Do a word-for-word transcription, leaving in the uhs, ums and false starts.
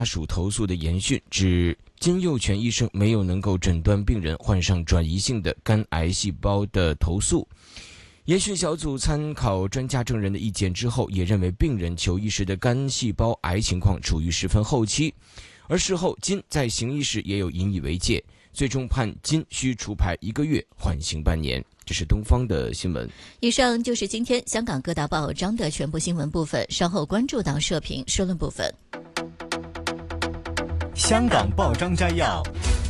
属投诉的研讯，指金佑全医生没有能够诊断病人患上转移性的肝癌细胞的投诉。研讯小组参考专家证人的意见之后，也认为病人求医时的肝细胞癌情况处于十分后期，而事后金在行医时也有引以为戒，最终判金需除牌一个月，缓刑半年。这是东方的新闻。 以上就是今天香港各大报章的全部新闻部分，稍后关注到社评社论部分。 香港报章摘要。